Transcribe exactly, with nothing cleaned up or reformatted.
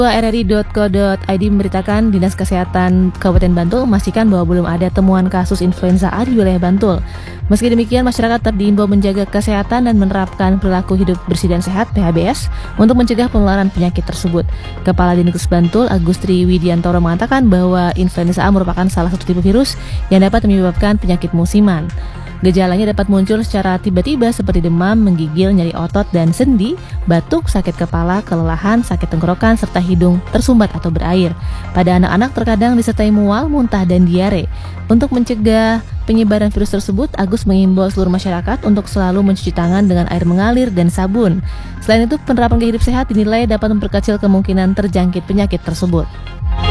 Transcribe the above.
r r i titik co titik i d memberitakan Dinas Kesehatan Kabupaten Bantul memastikan bahwa belum ada temuan kasus influenza A di wilayah Bantul. Meski demikian, masyarakat tetap diimbau menjaga kesehatan dan menerapkan perilaku hidup bersih dan sehat (P H B S) untuk mencegah penularan penyakit tersebut. Kepala Dinkes Bantul, Agustri Widiantoro, mengatakan bahwa influenza A merupakan salah satu tipe virus yang dapat menyebabkan penyakit musiman. Gejalanya dapat muncul secara tiba-tiba seperti demam, menggigil, nyeri otot dan sendi, batuk, sakit kepala, kelelahan, sakit tenggorokan, serta hidung tersumbat atau berair. Pada anak-anak terkadang disertai mual, muntah, dan diare. Untuk mencegah penyebaran virus tersebut, Agus mengimbau seluruh masyarakat untuk selalu mencuci tangan dengan air mengalir dan sabun. Selain itu, penerapan gaya hidup sehat dinilai dapat memperkecil kemungkinan terjangkit penyakit tersebut.